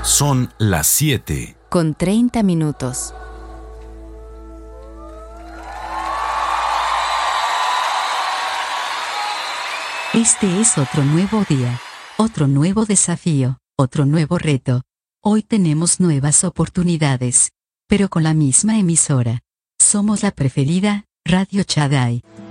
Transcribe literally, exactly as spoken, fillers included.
Son las siete. Con treinta minutos. Este es otro nuevo día, otro nuevo desafío, otro nuevo reto. Hoy tenemos nuevas oportunidades, pero con la misma emisora. Somos la preferida, Radio Chadai.